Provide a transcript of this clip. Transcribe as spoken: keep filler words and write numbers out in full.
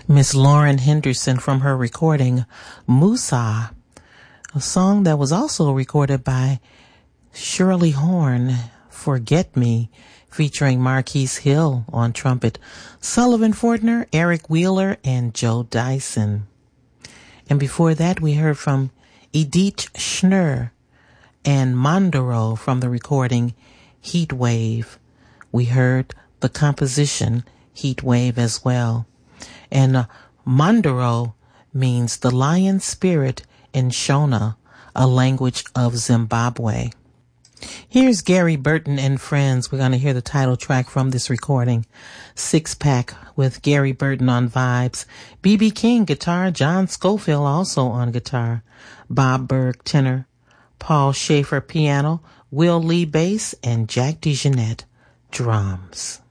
Miss Lauren Henderson from her recording Musa, a song that was also recorded by Shirley Horn, Forget Me, featuring Marquise Hill on trumpet, Sullivan Fortner, Eric Wheeler, and Joe Dyson. And before that, we heard from Edith Schnur and Mondoro from the recording Heat Wave. We heard the composition Heat Wave as well. And uh, Mondoro means the lion spirit in Shona, a language of Zimbabwe. Here's Gary Burton and Friends. We're going to hear the title track from this recording, Six Pack with Gary Burton on vibes, B B King guitar, John Scofield also on guitar, Bob Berg tenor, Paul Schaefer piano, Will Lee bass, and Jack DeJohnette drums.